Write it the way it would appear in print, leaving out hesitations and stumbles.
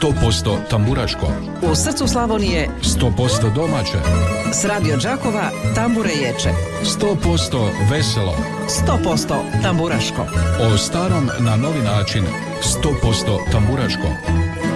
100% tamburaško. U srcu Slavonije 100% domaće. s Radio Đakova tambure ječe. 100% veselo. 100% tamburaško. O starom na novi način. 100% tamburaško.